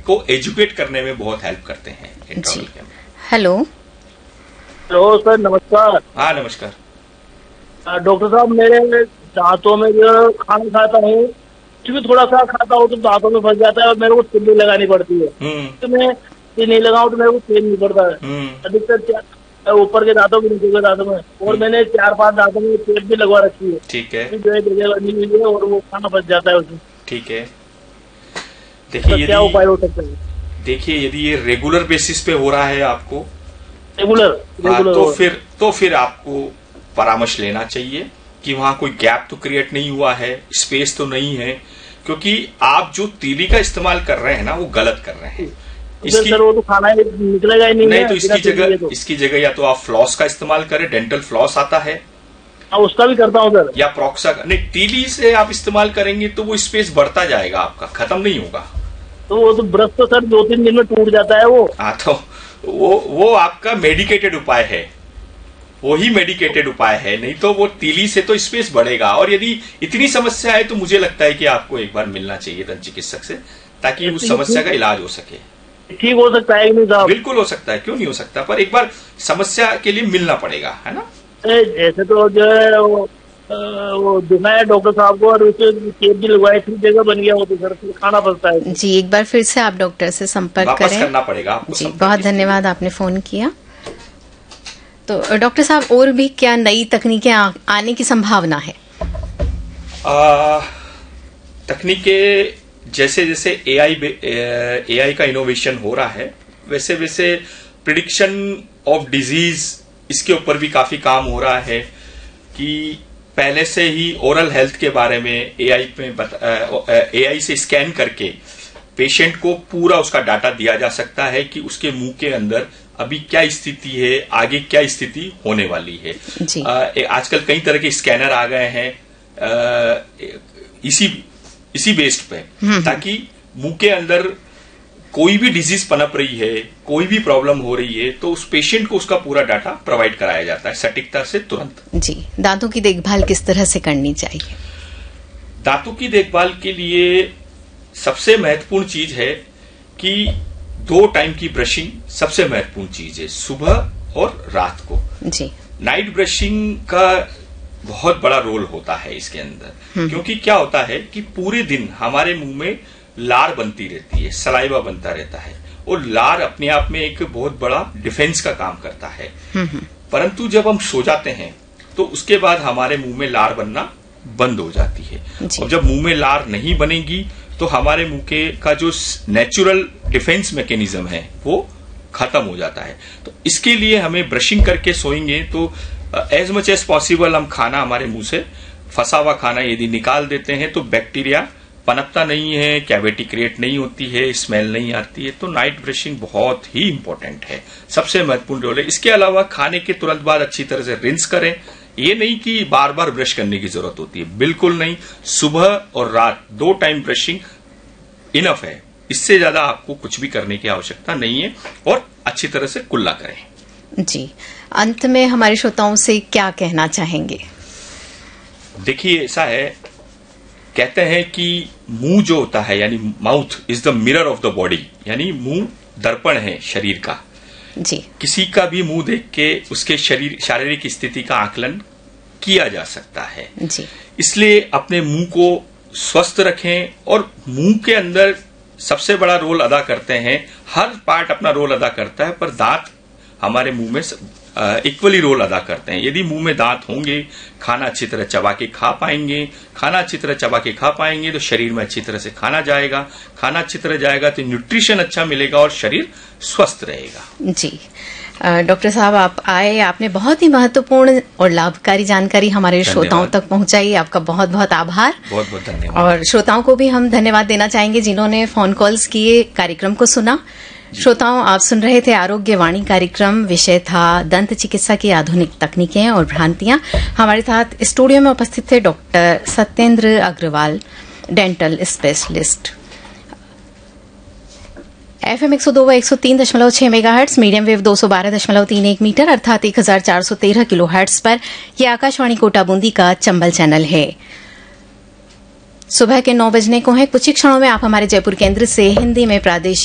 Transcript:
को एजुकेट करने में बहुत हेल्प करते हैं इंट्राओरल कैमरा। हेलो हेलो सर, नमस्कार। हाँ नमस्कार। डॉक्टर साहब, मेरे दांतों में जो खाना खाता हूँ, कुछ भी थोड़ा सा खाता हूँ तो दांतों में फंस जाता है और मेरे को तिल्ली लगानी पड़ती है। तो मैं नहीं लगाऊं तो मेरे को पेन नहीं पड़ता है। अधिकतर ऊपर के दांतों में, नीचे के दांतों में, और मैंने 4-5 दांतों में टेप भी लगवा रखी है। ठीक है। जो है जगह बनी हुई है और वो खाना फंस जाता है उसमें। ठीक है। देखिए क्या उपाय हो सकता है? देखिए यदि ये रेगुलर बेसिस पे हो रहा है आपको, रेगुलर तो फिर आपको परामर्श लेना चाहिए कि वहां कोई गैप तो क्रिएट नहीं हुआ है, स्पेस तो नहीं है, क्योंकि आप जो तीली का इस्तेमाल कर रहे हैं ना वो गलत कर रहे हैं। इसकी सर वो तो खाना निकलेगा ही नहीं। तो इसकी जगह या तो आप फ्लॉस का इस्तेमाल करें, डेंटल फ्लॉस आता है। उसका भी करता हूँ सर। या प्रोक्सा नहीं, तीली से आप इस्तेमाल करेंगे तो वो स्पेस बढ़ता जाएगा, आपका खत्म नहीं होगा। तो वो तो ब्रश तो सर 2-3 दिन में टूट जाता है वो। हाँ, तो वो आपका मेडिकेटेड उपाय है, वो ही मेडिकेटेड उपाय है। नहीं तो वो तीली से तो स्पेस बढ़ेगा। और यदि इतनी समस्या है तो मुझे लगता है कि आपको एक बार मिलना चाहिए दंत चिकित्सक से, ताकि उस समस्या का इलाज हो सके। ठीक हो सकता है नहीं साहब? बिल्कुल हो सकता है, क्यों नहीं हो सकता, पर एक बार समस्या के लिए मिलना पड़ेगा, है ना। ऐसे तो जो है वो दिखाया डॉक्टर साहब को और उसे टेप भी लगवाई, ठीक जगह बन गया वो, तो सर खाना फंसता है। जी, एक बार फिर से आप डॉक्टर से संपर्क वापस करें। करना पड़ेगा आपको। जी, बहुत धन्यवाद, आपने फोन किया। तो डॉक्टर साहब, और भी क्या नई तकनीकें आने की संभावना है? तकनीकें जैसे जैसे एआई का इनोवेशन हो रहा है, वैसे वैसे प्रिडिक्शन ऑफ डिजीज, इसके ऊपर भी काफी काम हो रहा है कि पहले से ही ओरल हेल्थ के बारे में एआई से स्कैन करके पेशेंट को पूरा उसका डाटा दिया जा सकता है कि उसके मुंह के अंदर अभी क्या स्थिति है, आगे क्या स्थिति होने वाली है। जी। आजकल कई तरह के स्कैनर आ गए हैं इसी बेस्ड पे, ताकि मुंह के अंदर कोई भी डिजीज पनप रही है, कोई भी प्रॉब्लम हो रही है, तो उस पेशेंट को उसका पूरा डाटा प्रोवाइड कराया जाता है सटीकता से तुरंत। जी, दांतों की देखभाल किस तरह से करनी चाहिए? दांतों की देखभाल के लिए सबसे महत्वपूर्ण चीज है कि 2 टाइम की ब्रशिंग सबसे महत्वपूर्ण चीज है, सुबह और रात को। जी। नाइट ब्रशिंग का बहुत बड़ा रोल होता है इसके अंदर, क्योंकि क्या होता है कि पूरे दिन हमारे मुंह में लार बनती रहती है, सलाइवा बनता रहता है, और लार अपने आप में एक बहुत बड़ा डिफेंस का काम करता है। परंतु जब हम सो जाते हैं तो उसके बाद हमारे मुंह में लार बनना बंद हो जाती है, और जब मुंह में लार नहीं बनेगी तो हमारे मुंह के का जो नेचुरल डिफेंस मैकेनिज्म है वो खत्म हो जाता है। तो इसके लिए हमें ब्रशिंग करके सोएंगे तो एज मच एज पॉसिबल हम खाना, हमारे मुंह से फंसा हुआ खाना यदि निकाल देते हैं तो बैक्टीरिया पनपता नहीं है, कैविटी क्रिएट नहीं होती है, स्मेल नहीं आती है। तो नाइट ब्रशिंग बहुत ही इंपॉर्टेंट है, सबसे महत्वपूर्ण रोल है। इसके अलावा खाने के तुरंत बाद अच्छी तरह से रिंस करें। ये नहीं कि बार बार ब्रश करने की जरूरत होती है, बिल्कुल नहीं। सुबह और रात 2 टाइम ब्रशिंग इनफ है, इससे ज्यादा आपको कुछ भी करने की आवश्यकता नहीं है, और अच्छी तरह से कुल्ला करें। जी, अंत में हमारे श्रोताओं से क्या कहना चाहेंगे? देखिए, ऐसा है, कहते हैं कि मुंह जो होता है, यानी mouth is the mirror of the body, यानी मुंह दर्पण है शरीर का। जी। किसी का भी मुंह देख के उसके शारीरिक स्थिति का आकलन किया जा सकता है। जी। इसलिए अपने मुंह को स्वस्थ रखें, और मुंह के अंदर सबसे बड़ा रोल अदा करते हैं, हर पार्ट अपना रोल अदा करता है, पर दांत हमारे मुंह में इक्वली रोल अदा करते हैं। यदि मुंह में दांत होंगे, खाना अच्छी तरह चबा के खा पाएंगे, खाना अच्छी तरह चबा के खा पाएंगे तो शरीर में अच्छी तरह से खाना जाएगा, खाना अच्छी तरह जाएगा तो न्यूट्रिशन अच्छा मिलेगा और शरीर स्वस्थ रहेगा। जी, डॉक्टर साहब, आप आए, आपने बहुत ही महत्वपूर्ण और लाभकारी जानकारी हमारे श्रोताओं तक पहुंचाई। आपका बहुत बहुत आभार। बहुत बहुत धन्यवाद। और श्रोताओं को भी हम धन्यवाद देना चाहेंगे जिन्होंने फोन कॉल्स किए, कार्यक्रम को सुना। श्रोताओं, आप सुन रहे थे आरोग्य वाणी कार्यक्रम, विषय था दंत चिकित्सा की आधुनिक तकनीकें और भ्रांतियां। हमारे साथ स्टूडियो में उपस्थित थे doctor Satyendra Agarwal, dental specialist. FM 102 व 103.6 मेगाहर्ट्ज, मीडियम वेव 212.31 मीटर अर्थात 1413 किलोहर्ट्ज पर यह आकाशवाणी कोटा बूंदी का चंबल चैनल है। सुबह के 9 बजने को है। कुछ ही क्षणों में आप हमारे जयपुर केंद्र से हिंदी में प्रादेशिक